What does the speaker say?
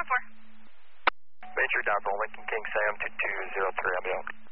4. Major down for Lincoln King Sam 2203, I'll be on.